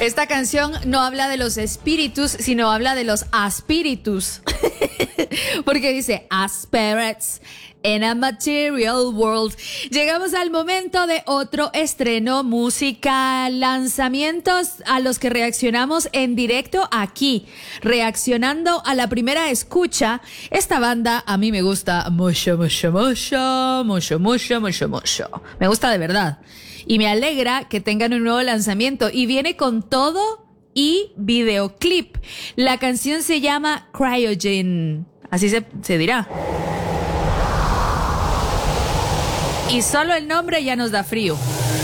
Esta canción no habla de los espíritus, sino habla de los aspiritus. Porque dice spirits in a material world. Llegamos al momento de otro estreno musical, lanzamientos a los que reaccionamos en directo aquí, reaccionando a la primera escucha. Esta banda a mí me gusta mucho, mucho, mucho, mucho, mucho, mucho, mucho. Me gusta de verdad. Y me alegra que tengan un nuevo lanzamiento y viene con todo y videoclip. La canción se llama Cryogen. Así se dirá. Y solo el nombre ya nos da frío.